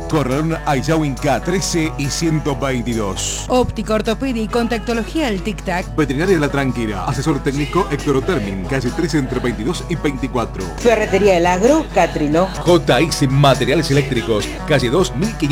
Corralón Ayawinca 13 y 122. Óptica, ortopedia y contactología al Tic Tac. Veterinaria La Tranquila. Asesor técnico Héctor Termin, calle 13 entre 22 y 24. Ferretería El Agro, Catrilo. JX Materiales Eléctricos, calle 2,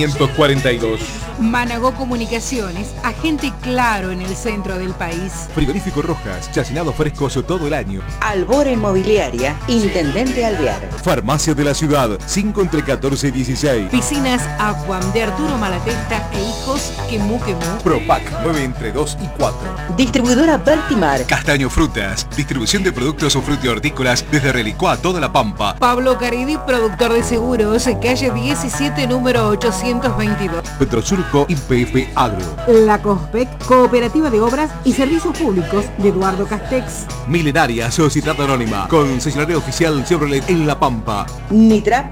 1542. Managó Comunicaciones, agente claro en el centro del país. Frigorífico Rojas, chacinado frescos todo el año. Albora Inmobiliaria, Intendente Alvear. Farmacia de la Ciudad, 5 entre 14 y 16. Piscinas Aquam de Arturo Malatesta e Hijos Quemú. Propac, 9 entre 2 y 4. Distribuidora Bertimar. Castaño Frutas, distribución de productos o frutihortícolas desde Relicó a toda la Pampa. Pablo Caridi, productor de seguros, calle 17, número 822. Petrosurco YPF Agro. La COSPEC, Cooperativa de Obras y Servicios Públicos de Eduardo Castex. Milenaria Sociedad Anónima, concesionario oficial Chevrolet en La Pampa. Nitra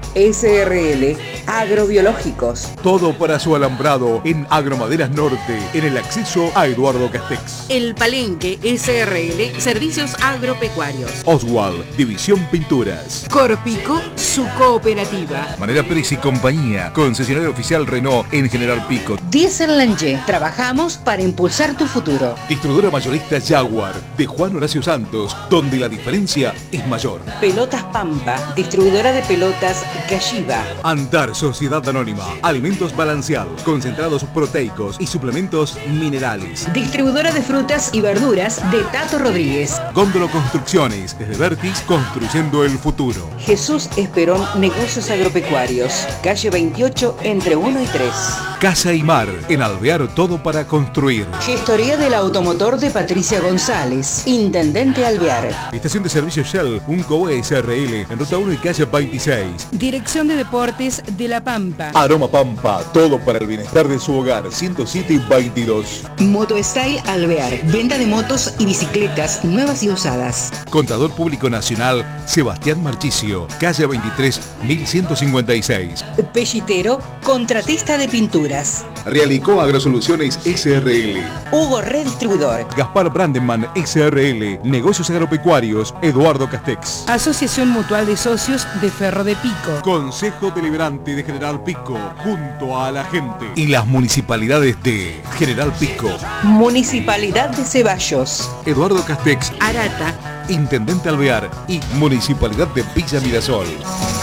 SRL, Agrobiológicos. Todo para su alambrado en Agromaderas Norte, en el acceso a Eduardo Castex. El Palenque SRL, Servicios Agropecuarios. Oswald, División Pinturas. Corpico, su cooperativa. Manera Pérez y Compañía, concesionario oficial Renault en General Pico. Diesel Lange, trabajamos para impulsar tu futuro. Distribuidora mayorista Jaguar, de Juan Horacio Santos, donde la diferencia es mayor. Pelotas Pampa, distribuidora de pelotas Gashiba. Antar Sociedad Anónima, alimentos balanceados, concentrados proteicos y suplementos minerales. Distribuidora de frutas y verduras de Tato Rodríguez. Góndolo Construcciones, desde Vertis, construyendo el futuro. Jesús Esperón, Negocios Agropecuarios, calle 28 entre 1 y 3. Casa y Mar, en Alvear todo para construir. Gestoría del automotor de Patricia González, Intendente Alvear. Estación de servicio Shell, un Coe SRL, en ruta 1 y calle 26. Dirección de Deportes de La Pampa. Aroma Pampa, todo para el bienestar de su hogar, 107 y 22. Moto Style Alvear, venta de motos y bicicletas nuevas y usadas. Contador Público Nacional, Sebastián Marchicio, calle 23, 1156. Pellitero, contratista de pinturas. Realicó Agrosoluciones SRL. Hugo Redistribuidor. Gaspar Brandenman SRL, Negocios Agropecuarios, Eduardo Castex. Asociación Mutual de Socios de Ferro de Pico. Consejo Deliberante de General Pico, junto a la gente. Y las municipalidades de General Pico, Municipalidad de Ceballos. Eduardo Castex, Arata. Intendente Alvear y Municipalidad de Villa Mirasol.